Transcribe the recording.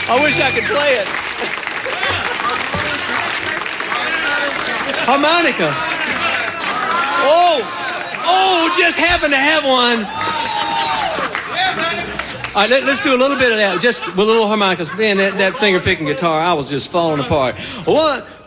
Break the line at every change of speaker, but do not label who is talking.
I wish I could play it. Harmonica. Oh, just happened to have one. All right, let's do a little bit of that, just with little harmonicas. Man, that finger-picking guitar, I was just falling apart. 1,